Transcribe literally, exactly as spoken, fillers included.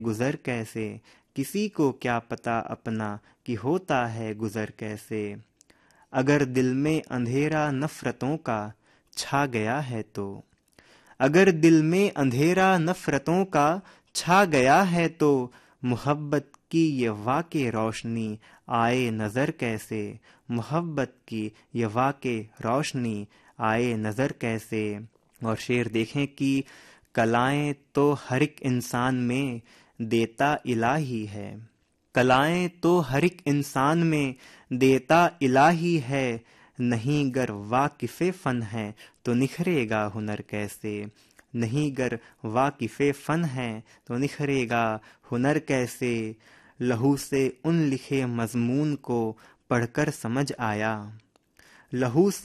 गुजर कैसे, किसी को क्या पता अपना कि होता है गुजर कैसे। अगर दिल में अंधेरा नफरतों का छा गया है तो, अगर दिल में अंधेरा नफरतों का छा गया है तो, मोहब्बत की ये वाक़े रोशनी आए नज़र कैसे, मोहब्बत की ये वाक़े रोशनी आए नज़र कैसे। और शेर देखें कि कलाएं तो हर एक इंसान में देता इलाही है, कलाएं तो हर एक इंसान में देता इलाही है। नहीं गर वाकिफ़े फ़न है तो निखरेगा हुनर कैसे, नहीं गर वाकिफ़े फ़न है तो निखरेगा हुनर कैसे। लहू से उन लिखे मज़मून को पढ़कर समझ आया, लहू से